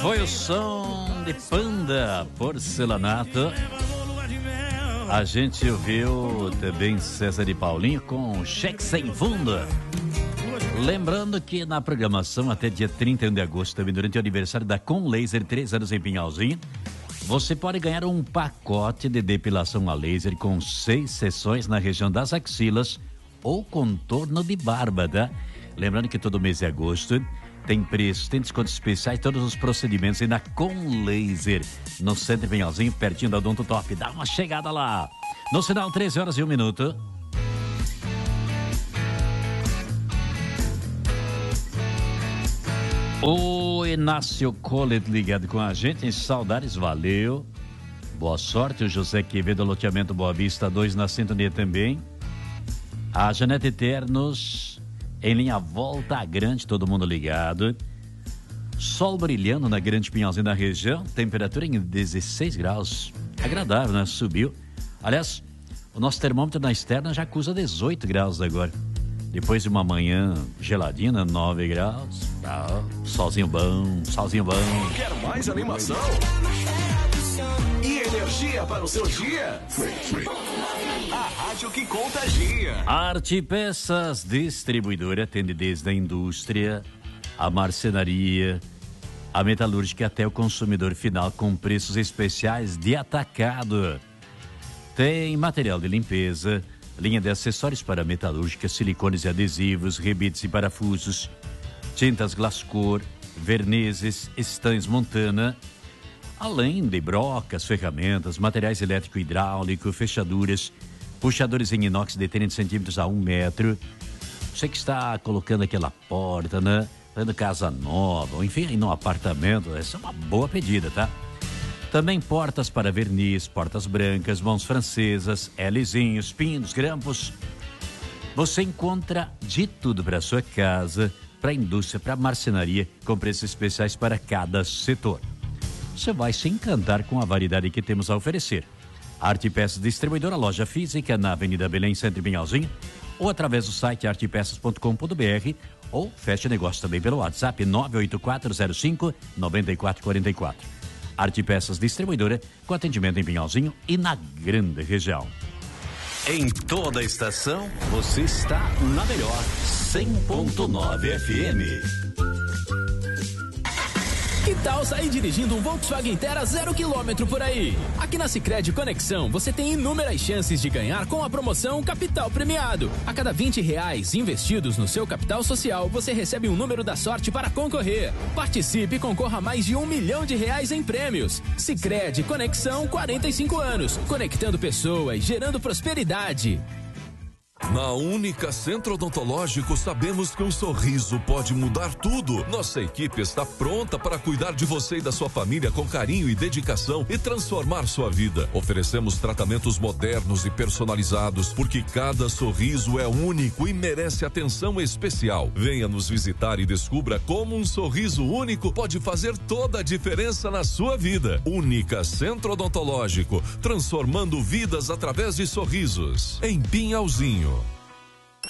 Foi o som de Panda Porcelanato. A gente ouviu também César e Paulinho com Cheque Sem Fundo. Lembrando que na programação até dia 31 de agosto, também durante o aniversário da Com Laser, 3 anos em Pinhalzinho, você pode ganhar um pacote de depilação a laser com 6 sessões na região das axilas ou contorno de barba, tá? Lembrando que todo mês de agosto tem preço, tem descontos especiais, todos os procedimentos aí na Com Laser, no centro de Pinhalzinho, pertinho da Odonto Top. Dá uma chegada lá. No sinal, 13 horas e 1 minuto. O Inácio Collet ligado com a gente, em saudades, valeu. Boa sorte, o José Quevedo, loteamento Boa Vista 2 na sintonia também. A Janete Eternos, em linha Volta Grande, todo mundo ligado. Sol brilhando na Grande Pinhalzinho da região, temperatura em 16 graus. Agradável, né? Subiu. Aliás, o nosso termômetro na externa já acusa 18 graus agora. Depois de uma manhã geladinha, 9 graus. Solzinho bom, solzinho bom. Quer mais animação? E energia para o seu dia? A rádio que contagia. Arte Peças Distribuidora atende desde a indústria, a marcenaria, a metalúrgica até o consumidor final com preços especiais de atacado. Tem material de limpeza, linha de acessórios para metalúrgica, silicones e adesivos, rebites e parafusos, tintas Glascor, vernizes, estanhos Montana, além de brocas, ferramentas, materiais elétrico e hidráulico, fechaduras, puxadores em inox de 30 centímetros a 1 metro. Você que está colocando aquela porta, né? Fazendo casa nova, ou enfim, aí no apartamento, essa é uma boa pedida, tá? Também portas para verniz, portas brancas, mãos francesas, Lzinhos, pinos, grampos. Você encontra de tudo para sua casa, para a indústria, para a marcenaria, com preços especiais para cada setor. Você vai se encantar com a variedade que temos a oferecer. Arte Peças Distribuidora, loja física na Avenida Belém, Centro Pinhalzinho, ou através do site artepeças.com.br, ou feche negócio também pelo WhatsApp 98405-9444. Arte Peças Distribuidora, com atendimento em Pinhalzinho e na grande região. Em toda a estação, você está na melhor 100.9 FM. Que tal sair dirigindo um Volkswagen Terra 0 km por aí? Aqui na Sicredi Conexão você tem inúmeras chances de ganhar com a promoção Capital Premiado. A cada R$20 investidos no seu capital social, você recebe um número da sorte para concorrer. Participe e concorra a mais de R$1 milhão em prêmios. Sicredi Conexão, 45 anos. Conectando pessoas, gerando prosperidade. Na Única Centro Odontológico sabemos que um sorriso pode mudar tudo. Nossa equipe está pronta para cuidar de você e da sua família com carinho e dedicação e transformar sua vida. Oferecemos tratamentos modernos e personalizados, porque cada sorriso é único e merece atenção especial. Venha nos visitar e descubra como um sorriso único pode fazer toda a diferença na sua vida. Única Centro Odontológico, transformando vidas através de sorrisos. Em Pinhalzinho.